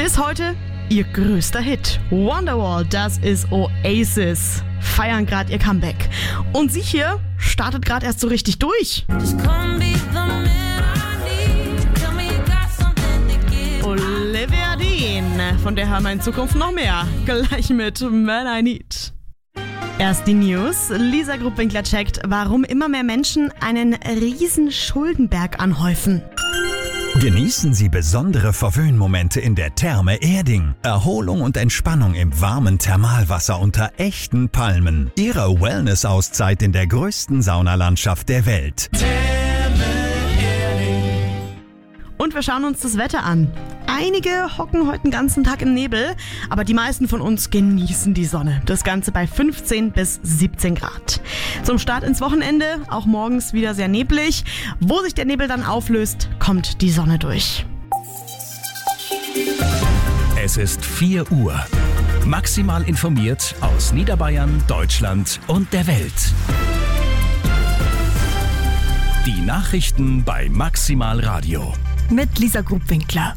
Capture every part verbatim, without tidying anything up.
Bis heute ihr größter Hit. Wonderwall, das ist Oasis. Feiern gerade ihr Comeback. Und sie hier startet gerade erst so richtig durch. Olivia Dean, von der hören wir in Zukunft noch mehr. Gleich mit Man I Need. Erst die News. Lisa Grupp-Winkler checkt, warum immer mehr Menschen einen riesen Schuldenberg anhäufen. Genießen Sie besondere Verwöhnmomente in der Therme Erding. Erholung und Entspannung im warmen Thermalwasser unter echten Palmen. Ihre Wellness-Auszeit in der größten Saunalandschaft der Welt. Und wir schauen uns das Wetter an. Einige hocken heute den ganzen Tag im Nebel, aber die meisten von uns genießen die Sonne. Das Ganze bei fünfzehn bis siebzehn Grad. Zum Start ins Wochenende, auch morgens wieder sehr neblig. Wo sich der Nebel dann auflöst, kommt die Sonne durch. Es ist vier Uhr. Maximal informiert aus Niederbayern, Deutschland und der Welt. Die Nachrichten bei Maximal Radio. Mit Lisa Grupp-Winkler.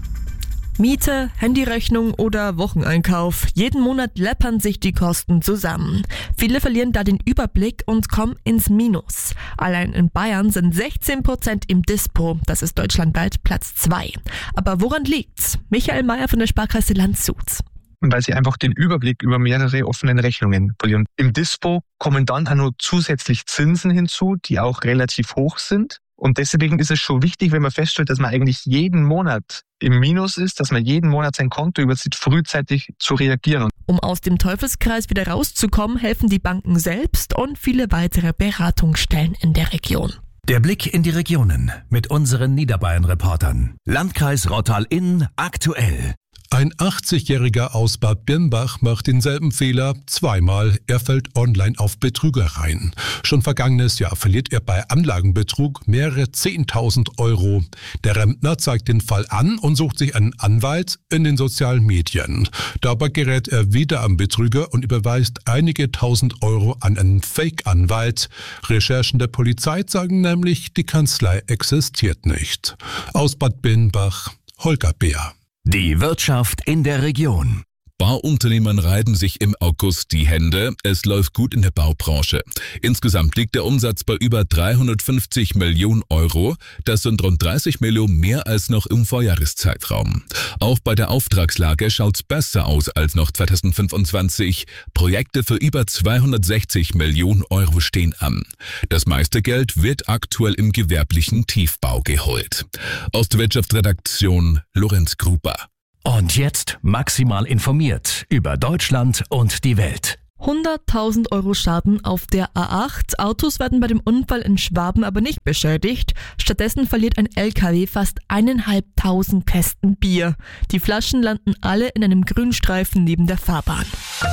Miete, Handyrechnung oder Wocheneinkauf. Jeden Monat läppern sich die Kosten zusammen. Viele verlieren da den Überblick und kommen ins Minus. Allein in Bayern sind sechzehn Prozent im Dispo. Das ist deutschlandweit Platz zwei. Aber woran liegt's? Michael Mayer von der Sparkasse Landshut. Weil sie einfach den Überblick über mehrere offene Rechnungen verlieren. Im Dispo kommen dann auch noch zusätzlich Zinsen hinzu, die auch relativ hoch sind. Und deswegen ist es schon wichtig, wenn man feststellt, dass man eigentlich jeden Monat im Minus ist, dass man jeden Monat sein Konto übersieht, frühzeitig zu reagieren. Um aus dem Teufelskreis wieder rauszukommen, helfen die Banken selbst und viele weitere Beratungsstellen in der Region. Der Blick in die Regionen mit unseren Niederbayern-Reportern. Landkreis Rottal-Inn aktuell. Ein achtzigjähriger aus Bad Birnbach macht denselben Fehler zweimal. Er fällt online auf Betrüger rein. Schon vergangenes Jahr verliert er bei Anlagenbetrug mehrere zehntausend Euro. Der Rentner zeigt den Fall an und sucht sich einen Anwalt in den sozialen Medien. Dabei gerät er wieder am Betrüger und überweist einige tausend Euro an einen Fake-Anwalt. Recherchen der Polizei sagen nämlich, die Kanzlei existiert nicht. Aus Bad Birnbach, Holger Beer. Die Wirtschaft in der Region. Bauunternehmern reiben sich im August die Hände. Es läuft gut in der Baubranche. Insgesamt liegt der Umsatz bei über dreihundertfünfzig Millionen Euro. Das sind rund dreißig Millionen mehr als noch im Vorjahreszeitraum. Auch bei der Auftragslage schaut's besser aus als noch zweitausendfünfundzwanzig. Projekte für über zweihundertsechzig Millionen Euro stehen an. Das meiste Geld wird aktuell im gewerblichen Tiefbau geholt. Aus der Wirtschaftsredaktion Lorenz Gruber. Und jetzt maximal informiert über Deutschland und die Welt. hunderttausend Euro Schaden auf der A acht. Autos werden bei dem Unfall in Schwaben aber nicht beschädigt. Stattdessen verliert ein L K W fast eineinhalbtausend Kästen Bier. Die Flaschen landen alle in einem Grünstreifen neben der Fahrbahn.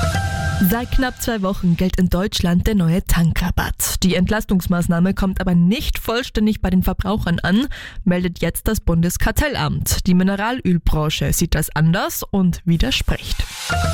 Seit knapp zwei Wochen gilt in Deutschland der neue Tankrabatt. Die Entlastungsmaßnahme kommt aber nicht vollständig bei den Verbrauchern an, meldet jetzt das Bundeskartellamt. Die Mineralölbranche sieht das anders und widerspricht.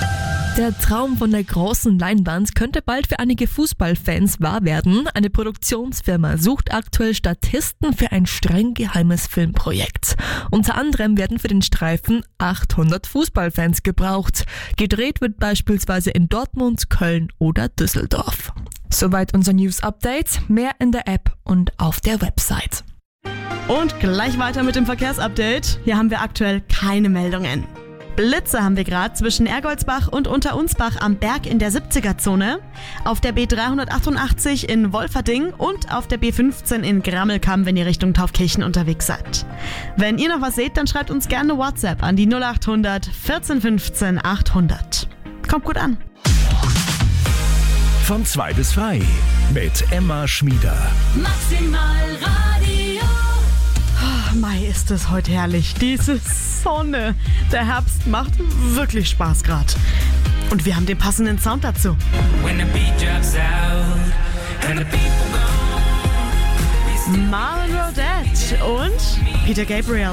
Der Traum von der großen Leinwand könnte bald für einige Fußballfans wahr werden. Eine Produktionsfirma sucht aktuell Statisten für ein streng geheimes Filmprojekt. Unter anderem werden für den Streifen achthundert Fußballfans gebraucht. Gedreht wird beispielsweise in Dortmund, Köln oder Düsseldorf. Soweit unser News-Update. Mehr in der App und auf der Website. Und gleich weiter mit dem Verkehrsupdate. Hier haben wir aktuell keine Meldungen. Blitze haben wir gerade zwischen Ergoldsbach und Unterunsbach am Berg in der siebziger-Zone, auf der B dreihundertachtundachtzig in Wolferding und auf der B fünfzehn in Grammelkamm, wenn ihr Richtung Taufkirchen unterwegs seid. Wenn ihr noch was seht, dann schreibt uns gerne WhatsApp an die null achthundert vierzehn fünfzehn achthundert. Kommt gut an. Von zwei bis frei mit Emma Schmieder. Maximal Radio. Oh, Mai, ist es heute herrlich. Diese Sonne. Der Herbst macht wirklich Spaß gerade. Und wir haben den passenden Sound dazu. Marlon Rodette und Peter Gabriel.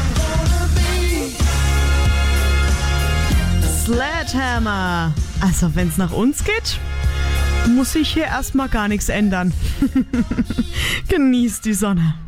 Sledgehammer. Also, wenn es nach uns geht, muss sich hier erstmal gar nichts ändern. Genießt die Sonne.